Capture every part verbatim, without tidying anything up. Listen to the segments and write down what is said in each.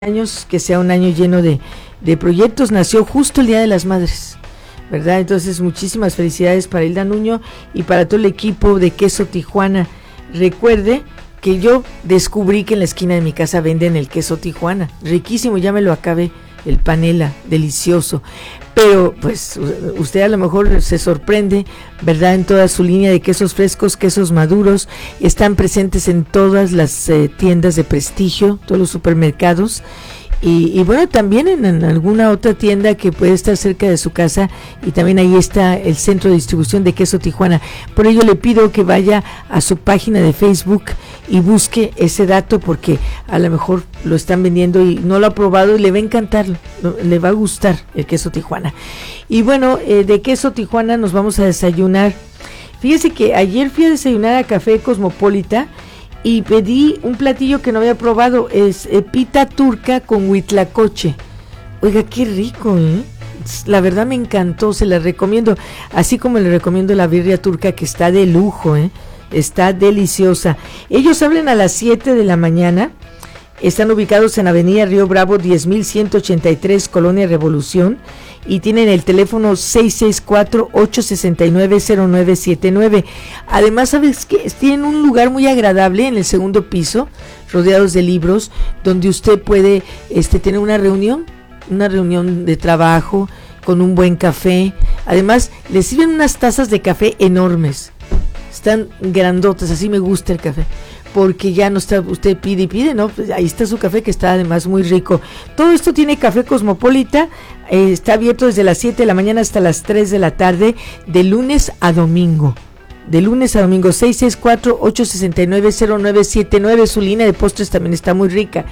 años, que sea un año lleno de, de proyectos. Nació justo el Día de las Madres, ¿verdad? Entonces muchísimas felicidades para Hilda Nuño y para todo el equipo de Queso Tijuana. Recuerde que yo descubrí que en la esquina de mi casa venden el queso Tijuana, riquísimo, ya me lo acabé, el panela, delicioso. Pero pues usted a lo mejor se sorprende, ¿verdad? En toda su línea de quesos frescos, quesos maduros, están presentes en todas las eh, tiendas de prestigio, todos los supermercados. Y, y bueno, también en, en alguna otra tienda que puede estar cerca de su casa, y también ahí está el centro de distribución de Queso Tijuana. Por ello le pido que vaya a su página de Facebook y busque ese dato, porque a lo mejor lo están vendiendo y no lo ha probado y le va a encantar, le va a gustar el Queso Tijuana. Y bueno, eh, de Queso Tijuana nos vamos a desayunar. Fíjese que ayer fui a desayunar a Café Cosmopolita y pedí un platillo que no había probado, es eh, pita turca con huitlacoche. Oiga, qué rico, ¿eh? La verdad me encantó, se la recomiendo, así como le recomiendo la birria turca, que está de lujo, ¿eh? Está deliciosa. Ellos abren a las siete de la mañana, están ubicados en Avenida Río Bravo diez mil ciento ochenta y tres, Colonia Revolución, y tienen el teléfono seis seis cuatro, ocho seis nueve, cero nueve siete nueve. Además, ¿sabes qué? Tienen un lugar muy agradable en el segundo piso, rodeados de libros, donde usted puede este, tener una reunión, una reunión de trabajo, con un buen café. Además, les sirven unas tazas de café enormes, están grandotas, así me gusta el café, porque ya no está, usted pide y pide, ¿no? Pues ahí está su café, que está además muy rico. Todo esto tiene Café Cosmopolita, eh, está abierto desde las siete de la mañana hasta las tres de la tarde, de lunes a domingo. De lunes a domingo, seis seis cuatro, ocho seis nueve, cero nueve siete nueve. Su línea de postres también está muy rica.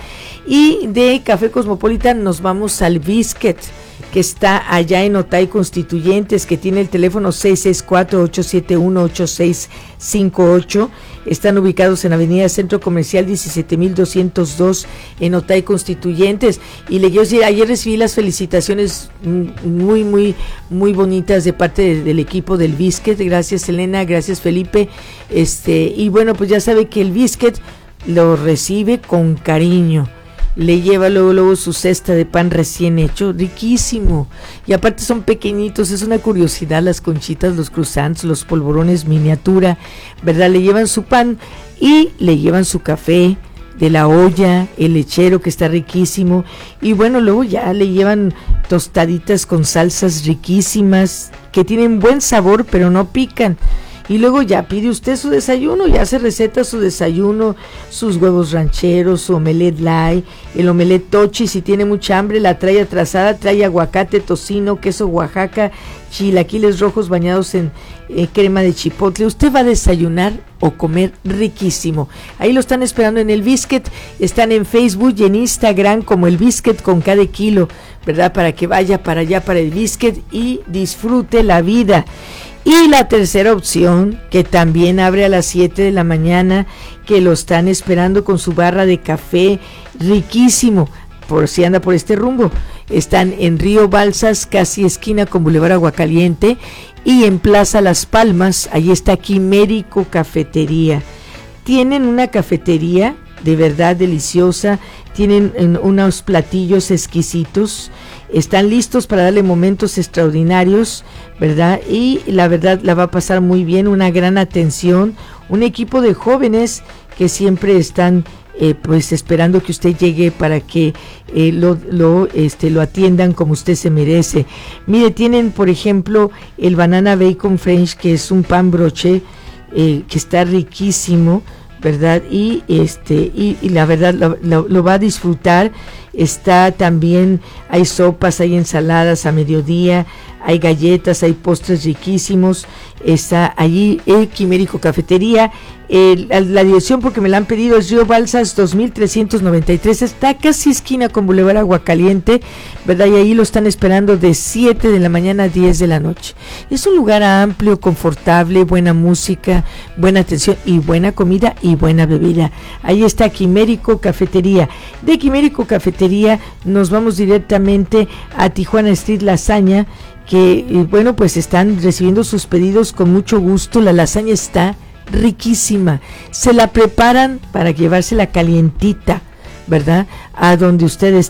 Y de Café Cosmopolita nos vamos al Biscuit, que está allá en Otay Constituyentes, que tiene el teléfono seis seis cuatro, ocho siete uno, ocho seis cinco ocho. Están ubicados en Avenida Centro Comercial diecisiete mil doscientos dos en Otay Constituyentes. Y le quiero decir, ayer recibí las felicitaciones muy, muy, muy bonitas de parte de, del equipo del Biscuit. Gracias, Elena, gracias, Felipe. Este, y bueno, pues ya sabe que el Biscuit lo recibe con cariño. Le lleva luego, luego su cesta de pan recién hecho, riquísimo. Y aparte son pequeñitos, es una curiosidad, las conchitas, los croissants, los polvorones miniatura, ¿verdad? Le llevan su pan y le llevan su café de la olla, el lechero, que está riquísimo. Y bueno, luego ya le llevan tostaditas con salsas riquísimas, que tienen buen sabor, pero no pican. Y luego ya pide usted su desayuno, ya se receta su desayuno, sus huevos rancheros, su omelette light, el omelette tochi, si tiene mucha hambre, la trae atrasada, trae aguacate, tocino, queso Oaxaca, chilaquiles rojos bañados en eh, crema de chipotle. Usted va a desayunar o comer riquísimo. Ahí lo están esperando en el Biscuit, están en Facebook y en Instagram como el Biscuit con cada kilo, ¿verdad? Para que vaya para allá, para el Biscuit, y disfrute la vida. Y la tercera opción, que también abre a las siete de la mañana, que lo están esperando con su barra de café riquísimo, por si anda por este rumbo. Están en Río Balsas, casi esquina con Boulevard Aguacaliente, y en Plaza Las Palmas, ahí está Quimérico Cafetería. Tienen una cafetería de verdad deliciosa, tienen en, unos platillos exquisitos, están listos para darle momentos extraordinarios, ¿verdad? Y la verdad la va a pasar muy bien, una gran atención, un equipo de jóvenes que siempre están eh, pues esperando que usted llegue para que eh, lo, lo, este, lo atiendan como usted se merece. Mire, tienen por ejemplo el Banana Bacon French, que es un pan broche eh, que está riquísimo, ¿verdad? Y este y, y la verdad lo, lo, lo va a disfrutar. Está también, hay sopas, hay ensaladas a mediodía, hay galletas, hay postres riquísimos. Está allí el Quimérico Cafetería. El, la dirección, porque me la han pedido, es Río Balsas dos mil trescientos noventa y tres, está casi esquina con Boulevard Aguacaliente, ¿verdad? Y ahí lo están esperando de siete de la mañana a diez de la noche. Es un lugar amplio, confortable, buena música, buena atención y buena comida y buena bebida. Ahí está Quimérico Cafetería. De Quimérico Cafetería nos vamos directamente a Tijuana Street Lasaña, que bueno, pues están recibiendo sus pedidos con mucho gusto. La lasaña está riquísima, se la preparan para llevársela calientita, ¿verdad? A donde ustedes